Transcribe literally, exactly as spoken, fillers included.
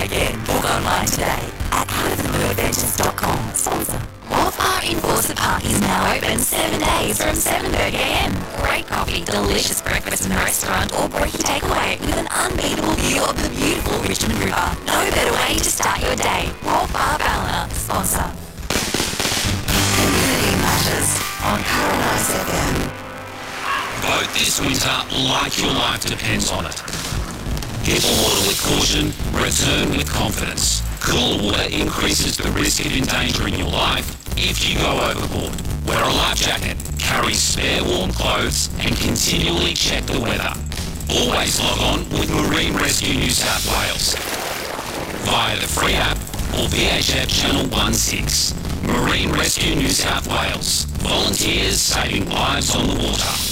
try again. Book online today at out of the blue adventures dot com. Sponsor. Wildfire in Fawcett Park is now open seven days from seven thirty a m. Great coffee, delicious breakfast in the restaurant, or brekkie takeaway with an unbeatable view of the beautiful Richmond River. No better way to start your day. Wildfire Ballina, sponsor. Community Matters on Paradise F M. Vote this winter like your life depends on it. Get water with caution, return with confidence. Cooler water increases the risk of endangering your life if you go overboard. Wear a life jacket, carry spare warm clothes, and continually check the weather. Always log on with Marine Rescue New South Wales via the free app or V H F Channel sixteen. Marine Rescue New South Wales. Volunteers saving lives on the water.